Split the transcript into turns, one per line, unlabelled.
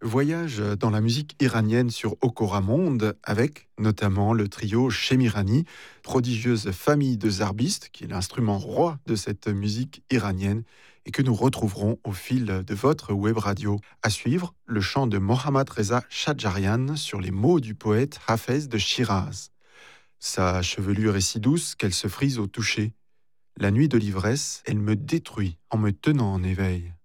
Voyage dans la musique iranienne sur Okora Monde avec notamment le trio Shemirani, prodigieuse famille de zarbistes, qui est l'instrument roi de cette musique iranienne et que nous retrouverons au fil de votre web radio. À suivre, le chant de Mohammad Reza Shadjarian sur les mots du poète Hafez de Shiraz. Sa chevelure est si douce qu'elle se frise au toucher. La nuit de l'ivresse, elle me détruit en me tenant en éveil.